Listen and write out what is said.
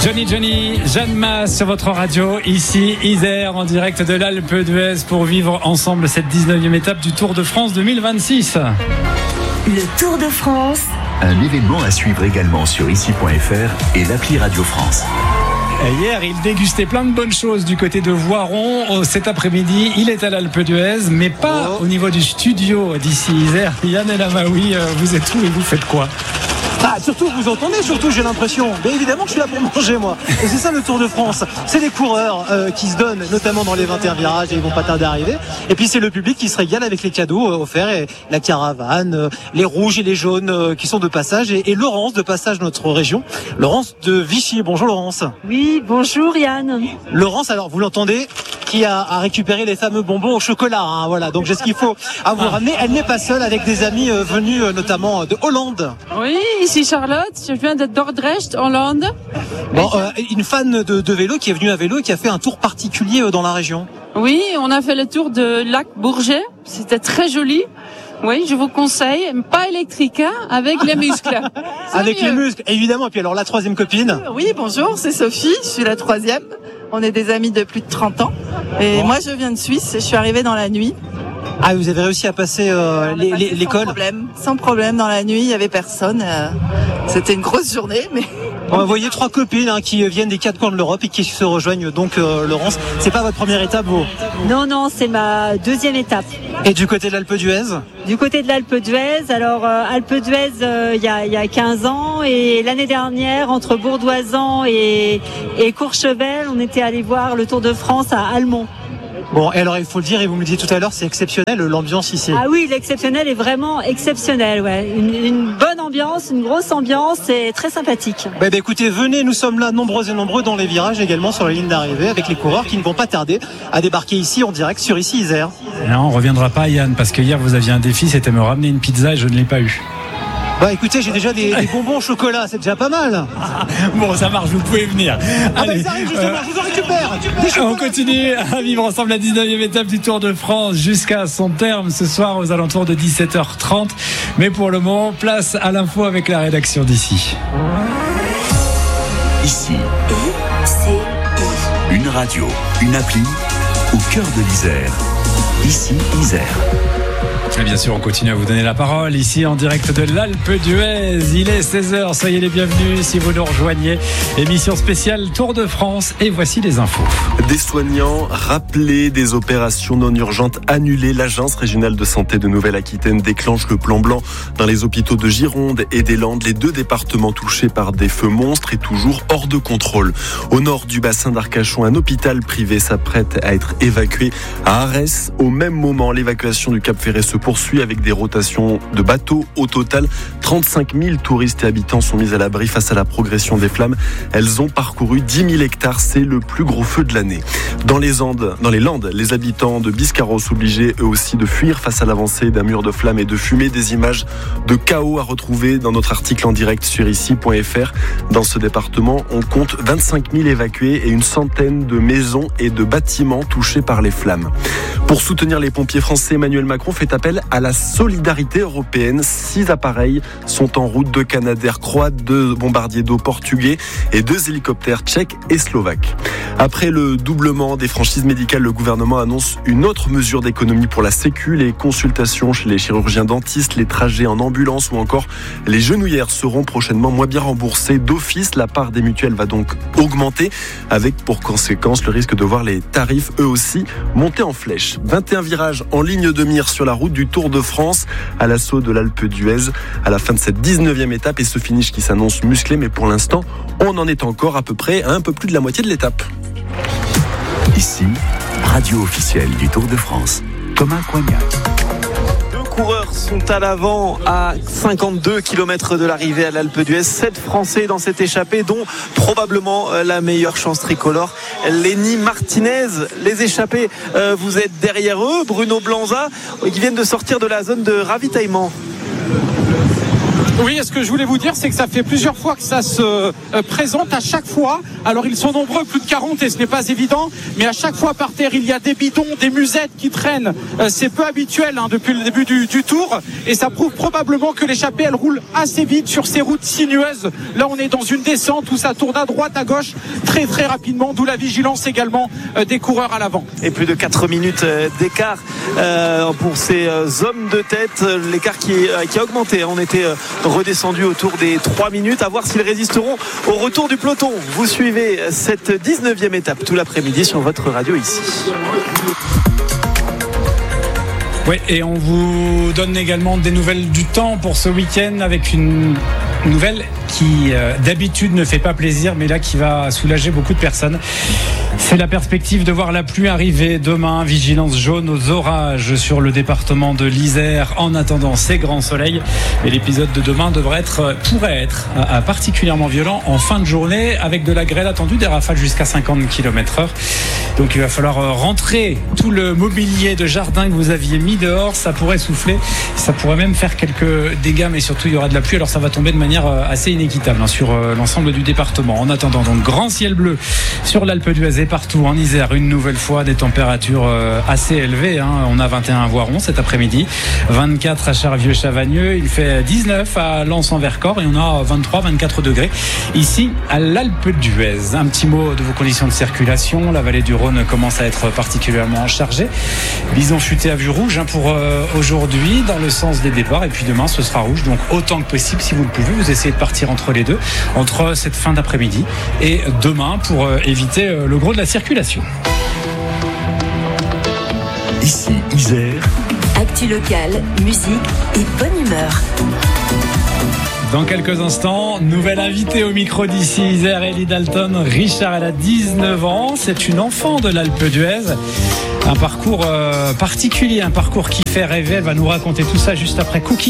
Johnny, Jeanne Masse sur votre radio, ici Isère, en direct de l'Alpe d'Huez pour vivre ensemble cette 19e étape du Tour de France 2026. Le Tour de France. Un événement à suivre également sur ici.fr et l'appli Radio France. Hier, il dégustait plein de bonnes choses du côté de Voiron. Cet après-midi, il est à l'Alpe d'Huez, mais pas au niveau du studio d'ici Isère. Yann El Amaoui, vous êtes où et vous faites quoi ? Surtout, vous entendez, j'ai l'impression. Mais évidemment que je suis là pour manger, moi. Et c'est ça le Tour de France. C'est les coureurs qui se donnent, notamment dans les 21 virages, et ils vont pas tarder à arriver. Et puis c'est le public qui se régale avec les cadeaux offerts, et la caravane, les rouges et les jaunes qui sont de passage. Et Laurence, de passage notre région. Laurence de Vichy. Bonjour Laurence. Oui, bonjour Yann. Laurence, alors vous l'entendez, qui a récupéré les fameux bonbons au chocolat. Hein, voilà, donc j'ai ce qu'il faut à vous ramener. Elle n'est pas seule, avec des amis venus notamment de Hollande. Oui, ici Charlotte, je viens de Dordrecht, Hollande. Bon, une fan de vélo qui est venue à vélo et qui a fait un tour particulier dans la région. Oui, on a fait le tour de Lac Bourget, c'était très joli. Oui, je vous conseille, pas électrique, hein, avec les muscles. Avec les muscles, évidemment. Et puis alors la troisième copine. Oui, bonjour, c'est Sophie, je suis la troisième. On est des amis de plus de 30 ans. Et moi, je viens de Suisse et je suis arrivée dans la nuit. Ah, vous avez réussi à passer l'école ? Sans problème, dans la nuit, il y avait personne. C'était une grosse journée, mais... On va voyez 3 copines qui viennent des 4 coins de l'Europe et qui se rejoignent. Donc, Laurence, c'est pas votre première étape, vous ? Non, c'est ma deuxième étape. Et du côté de l'Alpe d'Huez ? Du côté de l'Alpe d'Huez, alors Alpe d'Huez, il y a 15 ans, et l'année dernière, entre Bourdoisan et Courchevel, on était allé voir le Tour de France à Almont. Bon, et alors il faut le dire, et vous me le disiez tout à l'heure, c'est exceptionnel l'ambiance ici. Ah oui, l'exceptionnel est vraiment exceptionnel, ouais. Une bonne ambiance, une grosse ambiance et très sympathique. Bah, écoutez, venez, nous sommes là nombreux et nombreux dans les virages, également sur la ligne d'arrivée, avec les coureurs qui ne vont pas tarder à débarquer ici en direct sur ici Isère. Non, on reviendra pas, Yann, parce que hier vous aviez un défi, c'était me ramener une pizza et je ne l'ai pas eu. Bah écoutez, j'ai déjà des bonbons au chocolat, c'est déjà pas mal. Bon, ça marche, vous pouvez venir. Allez, ça arrive justement, je vous en récupère. On continue à vivre ensemble la 19e étape du Tour de France jusqu'à son terme ce soir aux alentours de 17h30. Mais pour le moment, place à l'info avec la rédaction d'ici. Ici, une radio, une appli au cœur de l'Isère. Ici, Isère. Et bien sûr, on continue à vous donner la parole ici en direct de l'Alpe d'Huez. Il est 16h, soyez les bienvenus si vous nous rejoignez. Émission spéciale Tour de France et voici les infos. Des soignants rappelés, des opérations non urgentes annulées. L'Agence régionale de santé de Nouvelle-Aquitaine déclenche le plan blanc dans les hôpitaux de Gironde et des Landes, les 2 départements touchés par des feux monstres et toujours hors de contrôle. Au nord du bassin d'Arcachon, un hôpital privé s'apprête à être évacué à Arès. Au même moment, l'évacuation du Cap-Ferret se poursuit avec des rotations de bateaux. Au total, 35 000 touristes et habitants sont mis à l'abri face à la progression des flammes. Elles ont parcouru 10 000 hectares. C'est le plus gros feu de l'année. Dans les Landes, les habitants de Biscarrosse obligés eux aussi de fuir face à l'avancée d'un mur de flammes et de fumée. Des images de chaos à retrouver dans notre article en direct sur ici.fr. Dans ce département, on compte 25 000 évacués et une centaine de maisons et de bâtiments touchés par les flammes. Pour soutenir les pompiers français, Emmanuel Macron fait appel à la solidarité européenne. 6 appareils sont en route, 2 Canadair croates, 2 bombardiers d'eau portugais et 2 hélicoptères tchèques et slovaques. Après le doublement des franchises médicales, le gouvernement annonce une autre mesure d'économie pour la Sécu. Les consultations chez les chirurgiens dentistes, les trajets en ambulance ou encore les genouillères seront prochainement moins bien remboursées d'office. La part des mutuelles va donc augmenter avec pour conséquence le risque de voir les tarifs eux aussi monter en flèche. 21 virages en ligne de mire sur la route du Tour de France à l'assaut de l'Alpe d'Huez à la fin de cette 19e étape et ce finish qui s'annonce musclé, mais pour l'instant on en est encore à peu près à un peu plus de la moitié de l'étape. Ici, radio officielle du Tour de France. Thomas Coignac. Coureurs sont à l'avant à 52 km de l'arrivée à l'Alpe d'Huez. 7 Français dans cette échappée, dont probablement la meilleure chance tricolore, Lenny Martinez. Les échappés, vous êtes derrière eux. Bruno Blanza, qui viennent de sortir de la zone de ravitaillement. Oui, ce que je voulais vous dire, c'est que ça fait plusieurs fois que ça se présente. À chaque fois, alors ils sont nombreux, plus de 40, et ce n'est pas évident, mais à chaque fois par terre, il y a des bidons, des musettes qui traînent. C'est peu habituel depuis le début du tour, et ça prouve probablement que l'échappée, elle roule assez vite sur ces routes sinueuses. Là, on est dans une descente où ça tourne à droite, à gauche, très très rapidement, d'où la vigilance également des coureurs à l'avant. Et plus de 4 minutes d'écart pour ces hommes de tête, l'écart qui a augmenté. On était redescendu autour des 3 minutes, à voir s'ils résisteront au retour du peloton. Vous suivez cette 19e étape tout l'après-midi sur votre radio ici. Oui, et on vous donne également des nouvelles du temps pour ce week-end avec une nouvelle qui d'habitude ne fait pas plaisir, mais là qui va soulager beaucoup de personnes. C'est la perspective de voir la pluie arriver demain. Vigilance jaune aux orages sur le département de l'Isère en attendant ces grands soleils. Et l'épisode de demain pourrait être particulièrement violent en fin de journée avec de la grêle attendue, des rafales jusqu'à 50 km/h. Donc il va falloir rentrer tout le mobilier de jardin que vous aviez mis dehors. Ça pourrait souffler, ça pourrait même faire quelques dégâts, mais surtout il y aura de la pluie. Alors ça va tomber de manière assez inéquitable sur l'ensemble du département. En attendant, donc grand ciel bleu sur l'Alpe d'Huez et partout en Isère, une nouvelle fois des températures assez élevées. On a 21 à Voiron cet après-midi, 24 à Charvieux-Chavagneux, il fait 19 à Lens-en-Vercors et on a 23-24 degrés ici à l'Alpe d'Huez. Un petit mot de vos conditions de circulation. La vallée du Rhône commence à être particulièrement chargée. Bison futé à vue rouge pour aujourd'hui dans le sens des départs, et puis demain ce sera rouge, donc autant que possible, si vous le pouvez, vous essayez de partir entre les deux, entre cette fin d'après-midi et demain pour éviter le gros de la circulation. Ici Isère. Actu locale, musique et bonne humeur. Dans quelques instants, nouvelle invitée au micro d'ici Isère, Ellie Dalton. Richard, elle a 19 ans, c'est une enfant de l'Alpe d'Huez. Un parcours particulier, un parcours qui fait rêver. Elle va nous raconter tout ça juste après Cookie.